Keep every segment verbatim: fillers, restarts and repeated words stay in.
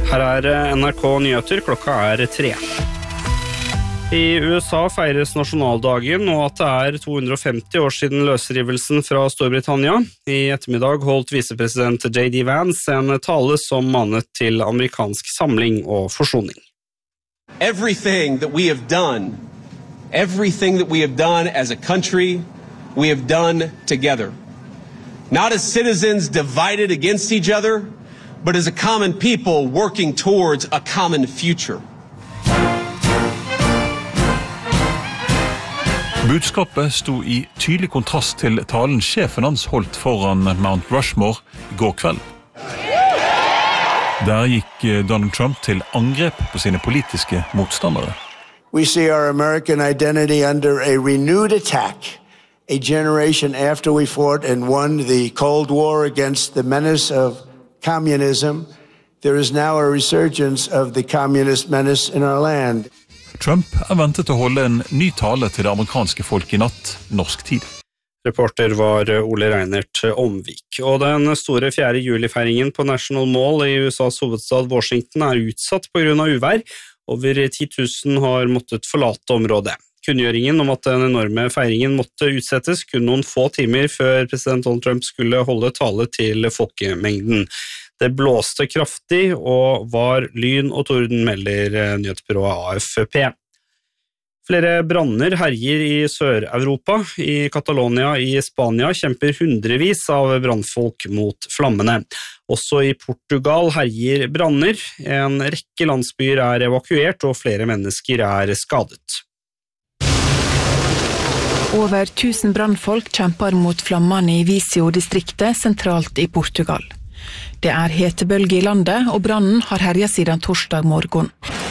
Her er N R K Nyheter, klokka er tre. I U S A feires nasjonaldagen, og at det er to hundre og femti år siden løsrivelsen fra Storbritannia. I ettermiddag holdt visepresident J D Vance en tale som manet til amerikansk samling og forsoning. Everything that we have done, everything that we have done as a country, we have done together. Not as citizens divided against each other, but as a common people working towards a common future. Budskapet sto i tydelig kontrast til talen sjefen hans holdt foran Mount Rushmore i går kveld. Der gikk Donald Trump til angrep på sine politiske motstandere. We see our American identity under a renewed attack. A generation after we fought and won the Cold War against the menace of communism, there is now a resurgence of the communist menace in our land. Trump er ventet å holde en ny tale til det amerikanske folk i natt, norsk tid. Reporter var Ole Reinert Omvik. Og den store fjerde juli-feiringen på National Mall i U S A's hovedstad Washington er utsatt på grunn av uvær. Over ti tusen har måttet forlate området. Kunngjøringen om at den enorme feiringen måtte utsettes kun noen få timer før president Donald Trump skulle holde tale til folkemengden. Det blåste kraftig og var lyn og torden, melder nyhetsbyrået A F P. Flere branner herjer i Sør-Europa. I Catalonia i Spania kjemper hundrevis av brannfolk mot flammene. Også i Portugal herjer branner. En rekke landsbyer er evakuert, og flere mennesker er skadet. Over tusen brannfolk kjemper mot flammene i Viseu-distriktet sentralt i Portugal. Det er hetebølge i landet, og brannen har herjet siden torsdag morgen.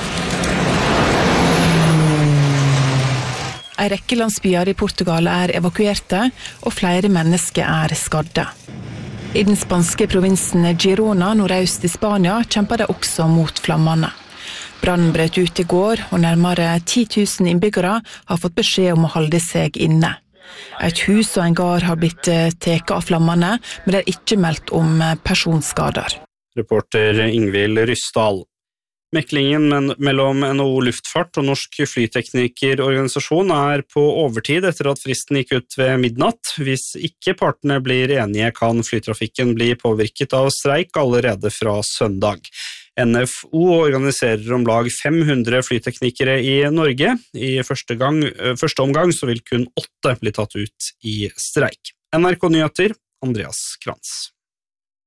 En rekke landsbyer i Portugal er evakuerte, og flere mennesker er skadde. I den spanske provinsen Girona, nordøst i Spania, kjemper de også mot flammene. Brannen brøt ut i går, og nærmere ti tusen innbyggere har fått beskjed om å holde seg inne. Et hus og en gard har blitt teket av flammene, men det er ikke meldt om personskader. Reporter Ingvild Ryssdal. Meklingen mellom N H O Luftfart og Norsk Flyteknikerorganisasjon er på overtid etter at fristen gikk ut ved midnatt. Hvis ikke partene blir enige, kan flytrafikken bli påvirket av streik allerede fra søndag. N F O organiserer om lag fem hundre flyteknikere i Norge. I første, gang, første omgang så vil kun åtte bli tatt ut i streik. N R K Nyheter, Andreas Krantz.